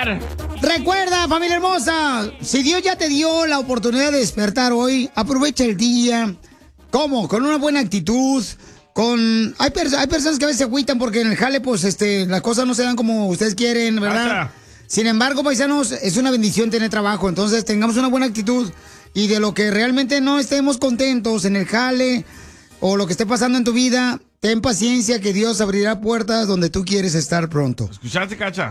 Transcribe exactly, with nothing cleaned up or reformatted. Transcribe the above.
despertar. Recuerda, familia hermosa, si Dios ya te dio la oportunidad de despertar hoy, aprovecha el día. ¿Cómo? Con una buena actitud. Con hay, pers hay personas que a veces se agüitan porque en el jale, pues, este, las cosas no se dan como ustedes quieren, ¿verdad? Cacha. Sin embargo, paisanos, es una bendición tener trabajo. Entonces, tengamos una buena actitud. Y de lo que realmente no estemos contentos en el jale o lo que esté pasando en tu vida, ten paciencia que Dios abrirá puertas donde tú quieres estar pronto. ¿Escuchaste, Cacha?